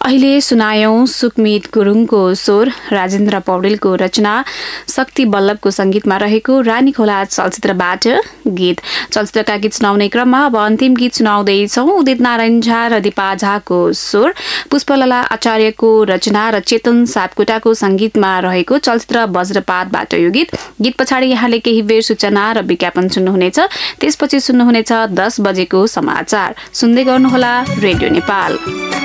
अहिले सुनायौं सुकमित गुरुङको स्वर, राजेन्द्र पौडेलको रचना, शक्ति बल्लभको संगीतमा रहेको रानी खोला चलचित्रबाट गीत। चलचित्रका गीत सुनाउने क्रममा अब अन्तिम गीत सुनाउँदैछौ। उदित नारायण झा र दिपा झाको स्वर, पुष्पलला आचार्यको रचना र चेतन सापकोटाको संगीतमा रहेको चलचित्र वज्रपातबाट यो गीत। गीत पछाडि यहाँले केही बेर सूचना र विज्ञापन सुन्नुहुनेछ। त्यसपछि सुन्नुहुनेछ 10 बजेको समाचार। सुन्दै गर्नुहोला रेडियो नेपाल।